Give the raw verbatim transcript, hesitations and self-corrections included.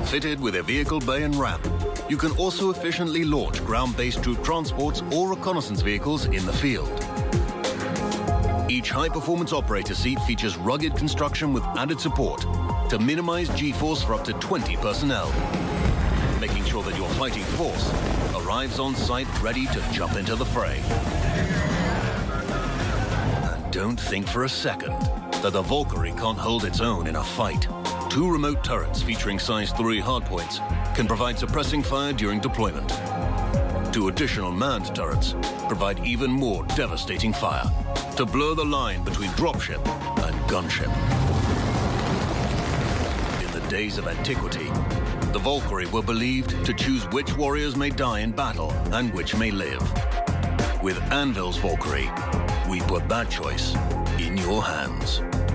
Fitted with a vehicle bay and ramp, you can also efficiently launch ground-based troop transports or reconnaissance vehicles in the field. Each high-performance operator seat features rugged construction with added support to minimize G-force for up to twenty personnel, making sure that your fighting force arrives on site ready to jump into the fray. And don't think for a second that the Valkyrie can't hold its own in a fight. Two remote turrets featuring size three hardpoints can provide suppressing fire during deployment. Two additional manned turrets provide even more devastating fire to blur the line between dropship and gunship. In the days of antiquity, the Valkyrie were believed to choose which warriors may die in battle and which may live. With Anvil's Valkyrie, we put that choice in your hands.